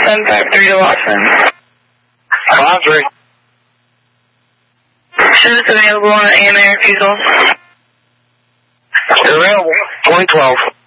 753 to Watson. 5-3. Service available on AMA refusal. Available. 2012.